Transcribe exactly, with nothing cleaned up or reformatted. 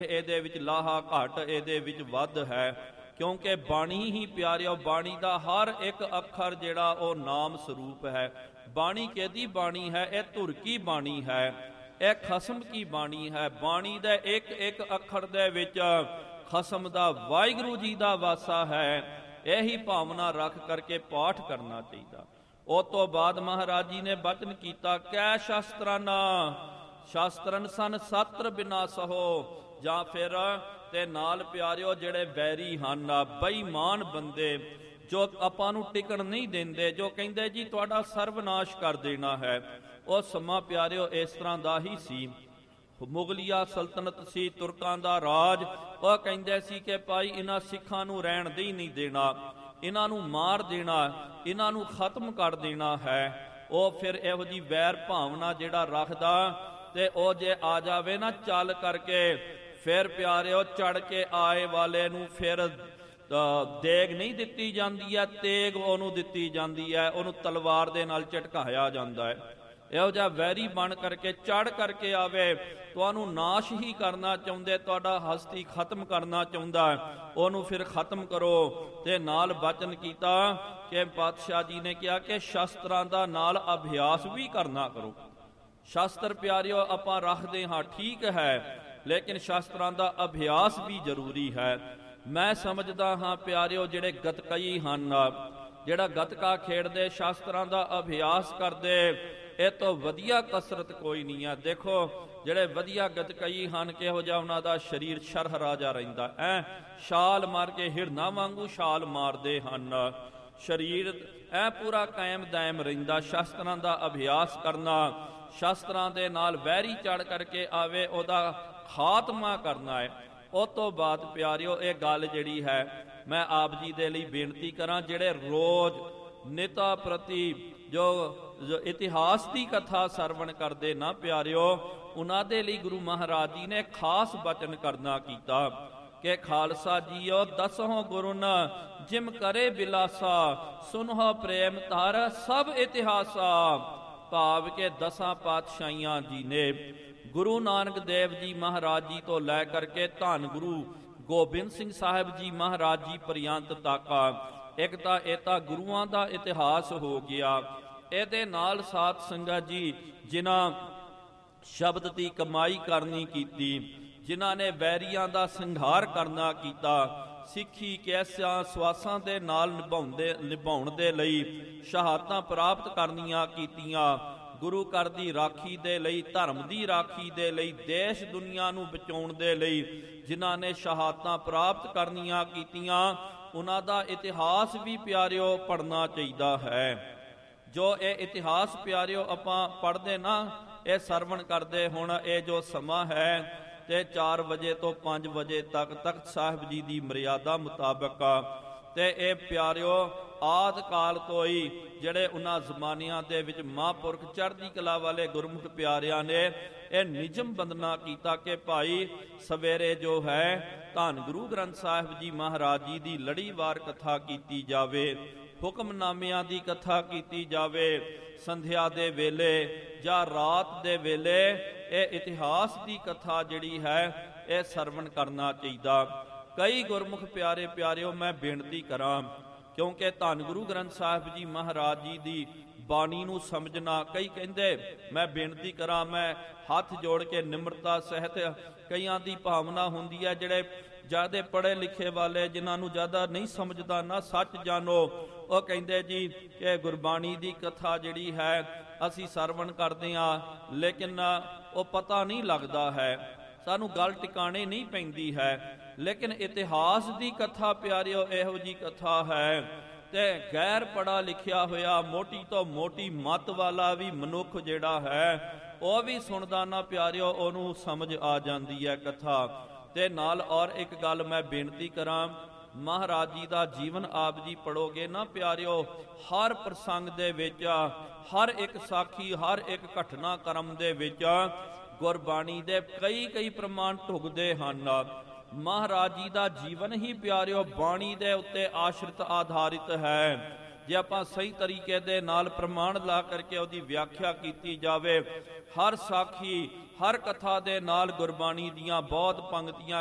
ਇਹਦੇ ਵਿੱਚ ਲਾਹਾ ਘਟ, ਇਹਦੇ ਵਿੱਚ ਵੱਧ ਹੈ, ਕਿਉਂਕਿ ਬਾਣੀ ਹੀ ਪਿਆਰਿਓ, ਬਾਣੀ ਦਾ ਹਰ ਇੱਕ ਅੱਖਰ ਜਿਹੜਾ ਉਹ ਨਾਮ ਸਰੂਪ ਹੈ। ਬਾਣੀ ਕਿਹਦੀ ਬਾਣੀ ਹੈ? ਇਹ ਧੁਰ ਕੀ ਬਾਣੀ ਹੈ, ਇਹ ਖਸਮ ਕੀ ਬਾਣੀ ਹੈ। ਬਾਣੀ ਦੇ ਇੱਕ ਇੱਕ ਅੱਖਰ ਦੇ ਵਿੱਚ ਖਸਮ ਦਾ, ਵਾਹਿਗੁਰੂ ਜੀ ਦਾ ਵਾਸਾ ਹੈ। ਇਹੀ ਭਾਵਨਾ ਰੱਖ ਕਰਕੇ ਪਾਠ ਕਰਨਾ ਚਾਹੀਦਾ। ਉਸ ਤੋਂ ਬਾਅਦ ਮਹਾਰਾਜ ਜੀ ਨੇ ਬਚਨ ਕੀਤਾ, ਕੈ ਸ਼ਾਸਤਰਾਨਾ ਸ਼ਾਸਤਰਨ ਸਨ ਸਤਰ ਬਿਨਾ ਸਹੋ, ਜਾਂ ਫਿਰ ਤੇ ਨਾਲ ਪਿਆਰਿਓ ਜਿਹੜੇ ਵੈਰੀ ਹਨ, ਬੇਈਮਾਨ ਬੰਦੇ ਜੋ ਆਪਾਂ ਨੂੰ ਟਿਕਣ ਨਹੀਂ ਦਿੰਦੇ, ਜੋ ਕਹਿੰਦੇ ਜੀ ਤੁਹਾਡਾ ਸਰਵਨਾਸ਼ ਕਰ ਦੇਣਾ ਹੈ। ਉਹ ਸਮਾਂ ਪਿਆਰਿਓ ਇਸ ਤਰ੍ਹਾਂ ਦਾ ਹੀ ਸੀ। ਮੁਗਲੀਆ ਸਲਤਨਤ ਸੀ, ਤੁਰਕਾਂ ਦਾ ਰਾਜ। ਉਹ ਕਹਿੰਦੇ ਸੀ ਕਿ ਭਾਈ ਇਹਨਾਂ ਸਿੱਖਾਂ ਨੂੰ ਰਹਿਣ ਦੇ ਹੀ ਨਹੀਂ ਦੇਣਾ, ਇਹਨਾਂ ਨੂੰ ਮਾਰ ਦੇਣਾ, ਇਹਨਾਂ ਨੂੰ ਖਤਮ ਕਰ ਦੇਣਾ ਹੈ। ਉਹ ਫਿਰ ਇਹੋ ਜਿਹੀ ਵੈਰ ਭਾਵਨਾ ਜਿਹੜਾ ਰੱਖਦਾ, ਤੇ ਉਹ ਜੇ ਆ ਜਾਵੇ ਨਾ ਚੱਲ ਕਰਕੇ, ਫਿਰ ਪਿਆਰਿਓ ਚੜ ਕੇ ਆਏ ਵਾਲੇ ਨੂੰ ਫਿਰ ਦੇਗ ਨਹੀਂ ਦਿੱਤੀ ਜਾਂਦੀ ਹੈ, ਤੇਗ ਉਹਨੂੰ ਦਿੱਤੀ ਜਾਂਦੀ ਹੈ, ਉਹਨੂੰ ਤਲਵਾਰ ਦੇ ਨਾਲ ਝਟਕਾਇਆ ਜਾਂਦਾ ਹੈ। ਇਹੋ ਜਿਹਾ ਵੈਰੀ ਬਣ ਕਰਕੇ ਚੜ ਕਰਕੇ ਆਵੇ, ਤੁਹਾਨੂੰ ਨਾਸ਼ ਹੀ ਕਰਨਾ ਚਾਹੁੰਦੇ, ਤੁਹਾਡਾ ਹਸਤੀ ਖਤਮ ਕਰਨਾ ਚਾਹੁੰਦਾ, ਉਹਨੂੰ ਫਿਰ ਖਤਮ ਕਰੋ। ਤੇ ਨਾਲ ਬਚਨ ਕੀਤਾ ਕਿ ਪਾਤਸ਼ਾਹ ਜੀ ਨੇ ਕਿਹਾ ਕਿ ਸ਼ਸਤਰਾਂ ਦਾ ਨਾਲ ਅਭਿਆਸ ਵੀ ਕਰਨਾ ਕਰੋ। ਸ਼ਾਸਤਰ ਪਿਆਰਿਓ ਆਪਾਂ ਰੱਖਦੇ ਹਾਂ, ਠੀਕ ਹੈ, ਲੇਕਿਨ ਸ਼ਾਸਤਰਾਂ ਦਾ ਅਭਿਆਸ ਵੀ ਜ਼ਰੂਰੀ ਹੈ। ਮੈਂ ਸਮਝਦਾ ਹਾਂ ਪਿਆਰਿਓ, ਜਿਹੜੇ ਗਤਕਈ ਹਨ, ਜਿਹੜਾ ਗਤਕਾ ਖੇਡਦੇ, ਸ਼ਾਸਤਰਾਂ ਦਾ ਅਭਿਆਸ ਕਰਦੇ, ਇਹ ਤੋਂ ਵਧੀਆ ਕਸਰਤ ਕੋਈ ਨਹੀਂ ਹੈ। ਦੇਖੋ ਜਿਹੜੇ ਵਧੀਆ ਗਤਕਈ ਹਨ, ਕਿਹੋ ਜਿਹਾ ਉਹਨਾਂ ਦਾ ਸਰੀਰ ਸ਼ਰਹਰਾਜਾ ਰਹਿੰਦਾ ਐ, ਛਾਲ ਮਾਰ ਕੇ ਹਿਰਨਾ ਵਾਂਗੂ ਛਾਲ ਮਾਰਦੇ ਹਨ, ਸਰੀਰ ਐ ਪੂਰਾ ਕਾਇਮ ਦਾਇਮ ਰਹਿੰਦਾ। ਸ਼ਾਸਤਰਾਂ ਦਾ ਅਭਿਆਸ ਕਰਨਾ, ਸ਼ਾਸਤਰਾਂ ਦੇ ਨਾਲ ਵੈਰੀ ਚੜ ਕਰਕੇ ਆਵੇ, ਉਹਦਾ ਖਾਤਮਾ ਕਰਨਾ ਹੈ। ਉਸ ਤੋਂ ਬਾਅਦ ਪਿਆਰਿਓ ਇਹ ਗੱਲ ਜਿਹੜੀ ਹੈ ਮੈਂ ਆਪ ਜੀ ਦੇ ਲਈ ਬੇਨਤੀ ਕਰਾਂ, ਜਿਹੜੇ ਰੋਜ਼ ਨਿਤਾ ਪ੍ਰਤੀ ਜੋ ਜੋ ਇਤਿਹਾਸ ਦੀ ਕਥਾ ਸਰਵਣ ਕਰਦੇ ਨਾ ਪਿਆਰਿਓ, ਉਹਨਾਂ ਦੇ ਲਈ ਗੁਰੂ ਮਹਾਰਾਜ ਜੀ ਨੇ ਖਾਸ ਬਚਨ ਕਰਨਾ ਕੀਤਾ ਕਿ ਖਾਲਸਾ ਜੀਓ ਦਸੋਂ ਗੁਰਨ ਜਿਮ ਕਰੇ ਬਿਲਾਸਾ, ਸੁਨਹੁ ਪ੍ਰੇਮ ਧਾਰ ਸਭ ਇਤਿਹਾਸਾ। ਭਾਵ ਕਿ ਦਸਾਂ ਪਾਤਸ਼ਾਹੀਆਂ ਜੀ ਨੇ ਗੁਰੂ ਨਾਨਕ ਦੇਵ ਜੀ ਮਹਾਰਾਜ ਜੀ ਤੋਂ ਲੈ ਕਰਕੇ ਧੰਨ ਗੁਰੂ ਗੋਬਿੰਦ ਸਿੰਘ ਸਾਹਿਬ ਜੀ ਮਹਾਰਾਜ ਜੀ ਪਰਯੰਤ ਤੱਕ ਇੱਕ ਤਾਂ ਇਹ ਤਾਂ ਗੁਰੂਆਂ ਦਾ ਇਤਿਹਾਸ ਹੋ ਗਿਆ। ਇਹਦੇ ਨਾਲ ਸਾਧ ਸੰਗਤ ਜੀ ਜਿਨ੍ਹਾਂ ਸ਼ਬਦ ਦੀ ਕਮਾਈ ਕਰਨੀ ਕੀਤੀ, ਜਿਨ੍ਹਾਂ ਨੇ ਵੈਰੀਆਂ ਦਾ ਸੰਘਾਰ ਕਰਨਾ ਕੀਤਾ, ਸਿੱਖੀ ਕੈਸਿਆਂ ਸਵਾਸਾਂ ਦੇ ਨਾਲ ਨਿਭਾਉਂਦੇ ਨਿਭਾਉਣ ਦੇ ਲਈ ਸ਼ਹਾਦਤਾਂ ਪ੍ਰਾਪਤ ਕਰਨੀਆਂ ਕੀਤੀਆਂ, ਗੁਰੂ ਘਰ ਦੀ ਰਾਖੀ ਦੇ ਲਈ, ਧਰਮ ਦੀ ਰਾਖੀ ਦੇ ਲਈ, ਦੇਸ਼ ਦੁਨੀਆ ਨੂੰ ਬਚਾਉਣ ਦੇ ਲਈ ਜਿਨ੍ਹਾਂ ਨੇ ਸ਼ਹਾਦਤਾਂ ਪ੍ਰਾਪਤ ਕਰਨੀਆਂ ਕੀਤੀਆਂ, ਉਹਨਾਂ ਦਾ ਇਤਿਹਾਸ ਵੀ ਪਿਆਰਿਓ ਪੜ੍ਹਨਾ ਚਾਹੀਦਾ ਹੈ। ਜੋ ਇਹ ਇਤਿਹਾਸ ਪਿਆਰਿਓ ਆਪਾਂ ਪੜ੍ਹਦੇ ਨਾ, ਇਹ ਸਰਵਣ ਕਰਦੇ, ਹੁਣ ਇਹ ਜੋ ਸਮਾਂ ਹੈ ਤੇ ਚਾਰ ਵਜੇ ਤੋਂ ਪੰਜ ਵਜੇ ਤੱਕ ਤਖਤ ਸਾਹਿਬ ਜੀ ਦੀ ਮਰਿਆਦਾ ਮੁਤਾਬਕ, ਤੇ ਇਹ ਪਿਆਰਿਓ ਆਦ ਕਾਲ ਤੋਂ ਹੀ ਜਿਹੜੇ ਉਹਨਾਂ ਜ਼ਮਾਨਿਆਂ ਦੇ ਵਿੱਚ ਮਹਾਂਪੁਰਖ ਚੜ੍ਹਦੀ ਕਲਾ ਵਾਲੇ ਗੁਰਮੁਖ ਪਿਆਰਿਆਂ ਨੇ ਇਹ ਨਿਯਮ ਬੰਦਨਾ ਕੀਤਾ ਕਿ ਭਾਈ ਸਵੇਰੇ ਜੋ ਹੈ ਧੰਨ ਗੁਰੂ ਗ੍ਰੰਥ ਸਾਹਿਬ ਜੀ ਮਹਾਰਾਜ ਜੀ ਦੀ ਲੜੀਵਾਰ ਕਥਾ ਕੀਤੀ ਜਾਵੇ, ਹੁਕਮਨਾਮਿਆਂ ਦੀ ਕਥਾ ਕੀਤੀ ਜਾਵੇ, ਸੰਧਿਆ ਦੇ ਵੇਲੇ ਜਾਂ ਰਾਤ ਦੇ ਵੇਲੇ ਇਹ ਇਤਿਹਾਸ ਦੀ ਕਥਾ ਜਿਹੜੀ ਹੈ ਇਹ ਸਰਵਣ ਕਰਨਾ ਚਾਹੀਦਾ। ਕਈ ਗੁਰਮੁਖ ਪਿਆਰੇ ਪਿਆਰਿਓ ਮੈਂ ਬੇਨਤੀ ਕਰਾਂ, ਕਿਉਂਕਿ ਧੰਨ ਗੁਰੂ ਗ੍ਰੰਥ ਸਾਹਿਬ ਜੀ ਮਹਾਰਾਜ ਜੀ ਦੀ ਬਾਣੀ ਨੂੰ ਸਮਝਣਾ, ਕਈ ਕਹਿੰਦੇ ਮੈਂ ਬੇਨਤੀ ਕਰਾਂ, ਮੈਂ ਹੱਥ ਜੋੜ ਕੇ ਨਿਮਰਤਾ ਸਹਿਤ, ਕਈਆਂ ਦੀ ਭਾਵਨਾ ਹੁੰਦੀ ਹੈ ਜਿਹੜੇ ਜ਼ਿਆਦਾ ਪੜ੍ਹੇ ਲਿਖੇ ਵਾਲੇ, ਜਿਨ੍ਹਾਂ ਨੂੰ ਜ਼ਿਆਦਾ ਨਹੀਂ ਸਮਝਦਾ ਨਾ ਸੱਚ ਜਾਣੋ, ਉਹ ਕਹਿੰਦੇ ਜੀ ਕਿ ਗੁਰਬਾਣੀ ਦੀ ਕਥਾ ਜਿਹੜੀ ਹੈ ਅਸੀਂ ਸਰਵਣ ਕਰਦੇ ਹਾਂ, ਲੇਕਿਨ ਉਹ ਪਤਾ ਨਹੀਂ ਲੱਗਦਾ ਹੈ, ਸਾਨੂੰ ਗੱਲ ਟਿਕਾਣੇ ਨਹੀਂ ਪੈਂਦੀ ਹੈ। ਲੇਕਿਨ ਇਤਿਹਾਸ ਦੀ ਕਥਾ ਪਿਆਰਿਓ ਇਹੋ ਜੀ ਕਥਾ ਹੈ ਤੇ ਗੈਰ ਪੜ੍ਹਾ ਲਿਖਿਆ ਹੋਇਆ ਮੋਟੀ ਤੋਂ ਮੋਟੀ ਮੱਤ ਵਾਲਾ ਵੀ ਮਨੁੱਖ ਜਿਹੜਾ ਹੈ ਉਹ ਵੀ ਸੁਣਦਾ ਨਾ ਪਿਆਰਿਓ, ਉਹਨੂੰ ਸਮਝ ਆ ਜਾਂਦੀ ਹੈ ਕਥਾ। ਤੇ ਨਾਲ ਔਰ ਇੱਕ ਗੱਲ ਮੈਂ ਬੇਨਤੀ ਕਰਾਂ, ਮਹਾਰਾਜ ਜੀ ਦਾ ਜੀਵਨ ਆਪ ਜੀ ਪੜੋਗੇ ਨਾ ਪਿਆਰਿਓ, ਹਰ ਪ੍ਰਸੰਗ ਦੇ ਵਿੱਚ, ਹਰ ਇੱਕ ਸਾਖੀ, ਹਰ ਇੱਕ ਘਟਨਾ ਕਰਮ ਦੇ ਵਿੱਚ ਗੁਰਬਾਣੀ ਦੇ ਕਈ ਕਈ ਪ੍ਰਮਾਣ ਢੁੱਕਦੇ ਹਨ। ਮਹਾਰਾਜ ਜੀ ਦਾ ਜੀਵਨ ਹੀ ਪਿਆਰਿਓ ਬਾਣੀ ਦੇ ਉੱਤੇ ਆਸ਼ਰਿਤ ਆਧਾਰਿਤ ਹੈ। ਜੇ ਆਪਾਂ ਸਹੀ ਤਰੀਕੇ ਦੇ ਨਾਲ ਪ੍ਰਮਾਣ ਲਾ ਕਰਕੇ ਉਹਦੀ ਵਿਆਖਿਆ ਕੀਤੀ ਜਾਵੇ, ਹਰ ਸਾਖੀ ਹਰ ਕਥਾ ਦੇ ਨਾਲ ਗੁਰਬਾਣੀ ਦੀਆਂ ਬਹੁਤ ਪੰਕਤੀਆਂ